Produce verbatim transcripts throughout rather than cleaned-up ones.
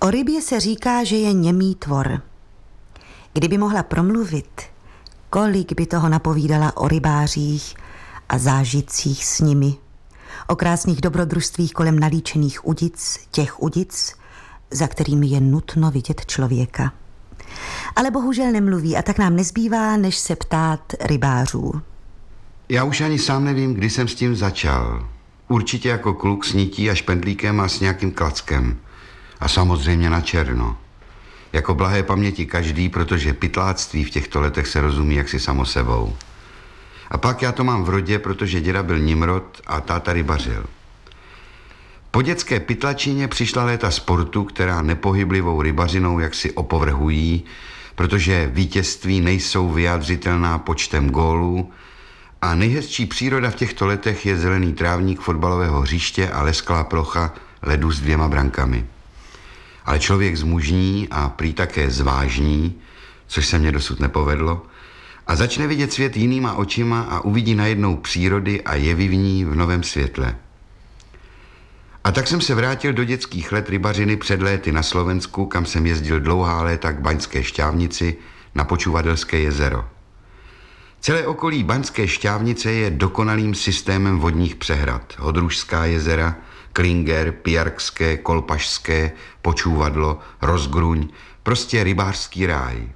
O rybě se říká, že je němý tvor. Kdyby mohla promluvit, kolik by toho napovídala o rybářích a zážitcích s nimi, o krásných dobrodružstvích kolem nalíčených udic, těch udic, za kterými je nutno vidět člověka. Ale bohužel nemluví a tak nám nezbývá, než se ptát rybářů. Já už ani sám nevím, kdy jsem s tím začal. Určitě jako kluk s nití a špendlíkem a s nějakým klackem. A samozřejmě na černo. Jako blahé paměti každý, protože pytláctví v těchto letech se rozumí jaksi samo sebou. A pak já to mám v rodě, protože děda byl Nimrod a táta rybařil. Po dětské pytlačině přišla léta sportu, která nepohyblivou rybařinou jaksi opovrhují, protože vítězství nejsou vyjádřitelná počtem gólů a nejhezčí příroda v těchto letech je zelený trávník fotbalového hřiště a lesklá plocha ledu s dvěma brankami. Ale člověk zmužní a prý také zvážní, což se mně dosud nepovedlo, a začne vidět svět jinýma očima a uvidí najednou přírody a jevy v ní v novém světle. A tak jsem se vrátil do dětských let rybařiny před léty na Slovensku, kam jsem jezdil dlouhá léta k Baňské Štiavnici na Počuvadelské jezero. Celé okolí Baňské Štiavnice je dokonalým systémem vodních přehrad. Hodružská jezera, Klinger, Pijarkské, Kolpašské, Počúvadlo, Rozgruň, prostě rybářský ráj.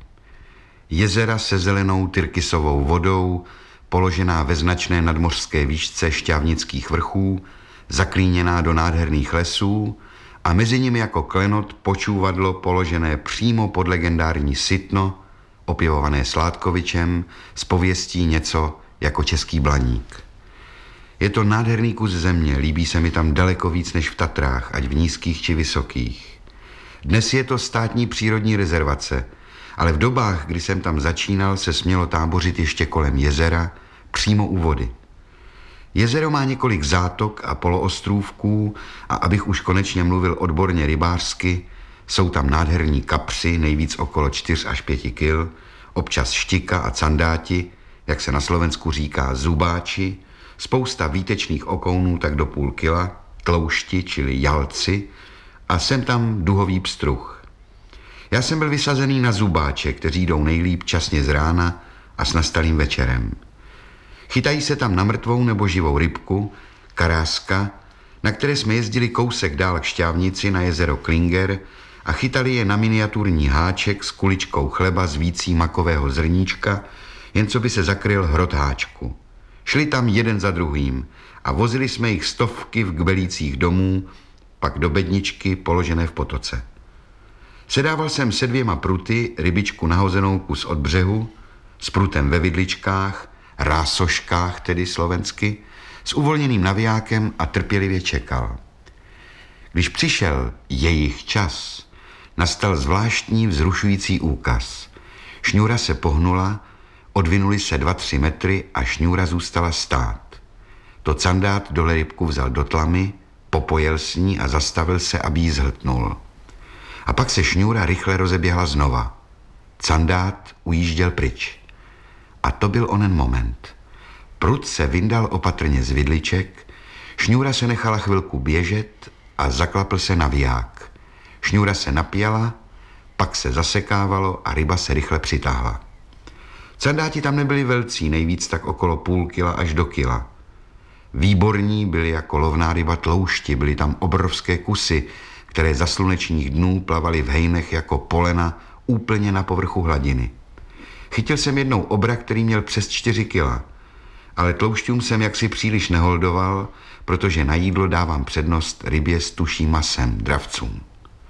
Jezera se zelenou tyrkysovou vodou, položená ve značné nadmořské výšce Štiavnických vrchů, zaklíněná do nádherných lesů a mezi nimi jako klenot Počúvadlo položené přímo pod legendární Sitno, opěvované Sládkovičem, s pověstí něco jako český Blaník. Je to nádherný kus země, líbí se mi tam daleko víc než v Tatrách, ať v nízkých či vysokých. Dnes je to státní přírodní rezervace, ale v dobách, kdy jsem tam začínal, se smělo tábořit ještě kolem jezera, přímo u vody. Jezero má několik zátok a poloostrůvků a abych už konečně mluvil odborně rybářsky, jsou tam nádherní kapři, nejvíc okolo čtyř až pěti kil, občas štika a candáti, jak se na Slovensku říká zubáči, spousta výtečných okounů tak do půl kila, tloušti, čili jalci, a sem tam duhový pstruh. Já jsem byl vysazený na zubáče, kteří jdou nejlíp časně z rána a s nastalým večerem. Chytají se tam na mrtvou nebo živou rybku, karáska, na které jsme jezdili kousek dál k Štiavnici na jezero Klinger a chytali je na miniaturní háček s kuličkou chleba z vící makového zrníčka, jen co by se zakryl hrot háčku. Šli tam jeden za druhým a vozili jsme jich stovky v kbelících domů, pak do bedničky položené v potoce. Sedával jsem se dvěma pruty, rybičku nahozenou kus od břehu, s prutem ve vidličkách, rásoškách tedy slovensky, s uvolněným navijákem a trpělivě čekal. Když přišel jejich čas, nastal zvláštní vzrušující úkaz. Šňůra se pohnula, odvinuli se dva, tři metry a šňůra zůstala stát. To candát dole rybku vzal do tlamy, popojel s ní a zastavil se, aby jí zhltnul. A pak se šňůra rychle rozeběhla znova. Candát ujížděl pryč. A to byl onen moment. Prut se vyndal opatrně z vidliček, šňůra se nechala chvilku běžet a zaklapl se naviják. Šňůra se napěla, pak se zasekávalo a ryba se rychle přitáhla. Candáti tam nebyli velcí, nejvíc tak okolo půl kila až do kila. Výborní byli jako lovná ryba tloušti, byly tam obrovské kusy, které za slunečních dnů plavaly v hejnech jako polena úplně na povrchu hladiny. Chytil jsem jednou obra, který měl přes čtyři kila, ale tloušťům jsem jaksi příliš neholdoval, protože na jídlo dávám přednost rybě s tuším masem, dravcům.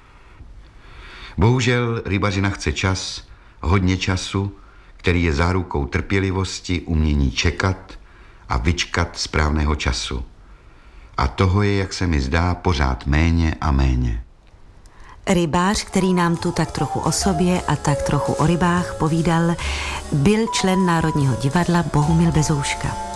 Bohužel rybařina chce čas, hodně času, který je zárukou trpělivosti, umění čekat a vyčkat správného času. A toho je, jak se mi zdá, pořád méně a méně. Rybář, který nám tu tak trochu o sobě a tak trochu o rybách povídal, byl člen Národního divadla Bohumil Bezouška.